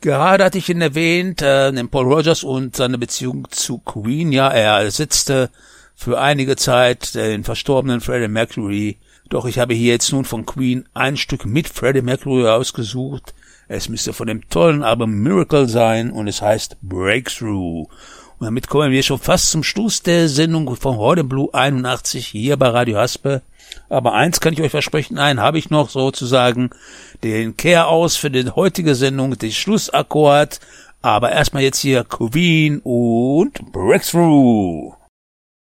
Gerade hatte ich ihn erwähnt, den Paul Rogers und seine Beziehung zu Queen. Ja, er ersetzte für einige Zeit den verstorbenen Freddie Mercury. Doch ich habe hier jetzt nun von Queen ein Stück mit Freddie Mercury ausgesucht. Es müsste von dem tollen Album Miracle sein und es heißt Breakthrough. Und damit kommen wir schon fast zum Schluss der Sendung von heute Blue 81 hier bei Radio Haspe. Aber eins kann ich euch versprechen, einen habe ich noch sozusagen, den Kehr aus für die heutige Sendung, den Schlussakkord. Aber erstmal jetzt hier Queen und Breakthrough.